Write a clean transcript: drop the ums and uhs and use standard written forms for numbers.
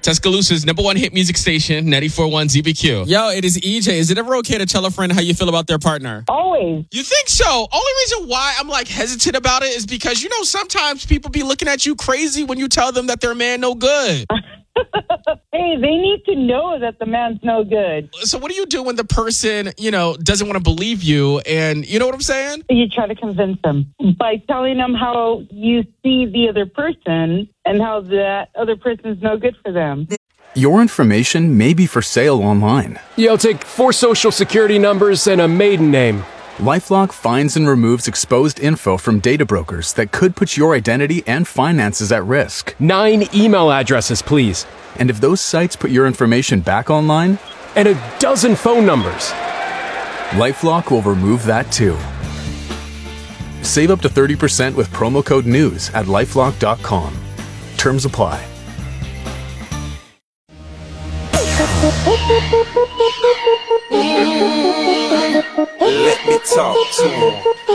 Tuscaloosa's number one hit music station, 94.1 ZBQ. Yo, it is EJ. Is it ever okay to tell a friend how you feel about their partner? Always. You think so? Only reason why I'm like hesitant about it is because, you know, sometimes people be looking at you crazy when you tell them that their man no good. Hey, they need to know that the man's no good. So what do you do when the person, you know, doesn't want to believe you? And you know what I'm saying? You try to convince them by telling them how you see the other person and how that other person's no good for them. Your information may be for sale online. Yo, take 4 social security numbers and a maiden name. LifeLock finds and removes exposed info from data brokers that could put your identity and finances at risk. 9 email addresses, please. And if those sites put your information back online, And a dozen phone numbers. LifeLock will remove that too. Save up to 30% with promo code NEWS at LifeLock.com. Terms apply. Let me talk to him.